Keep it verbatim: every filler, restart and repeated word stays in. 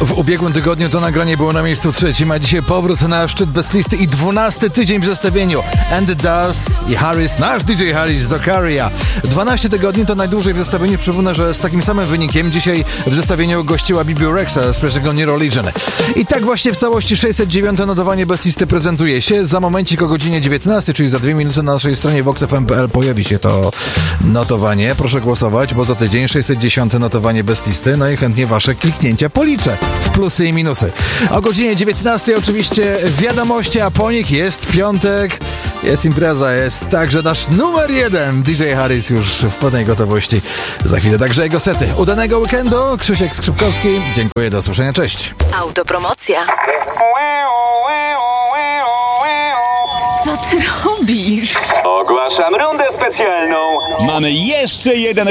W ubiegłym tygodniu to nagranie było na miejscu trzecim, a dzisiaj powrót na szczyt bez listy i dwunasty tydzień w zestawieniu. And Dust i Harris, nasz D J Harris z Okaria. dwanaście tygodni to najdłużej w zestawieniu. Przypomnę, że z takim samym wynikiem dzisiaj w zestawieniu gościła B B Rexa z pierwszego New Religion. I tak właśnie w całości sześćset dziewiąte notowanie bez listy prezentuje się. Za momencik o godzinie dziewiętnastej, czyli za dwie minuty na naszej stronie vox f m kropka p l pojawi się to notowanie. Proszę głosować, bo za tydzień sześćset dziesiąte notowanie bez listy. No i chętnie wasze kliknięcia policzę w plusy i minusy. O godzinie dziewiętnastej oczywiście wiadomości, a po nich jest piątek, jest impreza, jest także nasz numer jeden. D J Harris już w pełnej gotowości. Za chwilę także jego sety. Udanego weekendu. Krzysiek Skrzypkowski. Dziękuję, do usłyszenia. Cześć. Autopromocja. Co ty robisz? Ogłaszam rundę specjalną. Mamy jeszcze jeden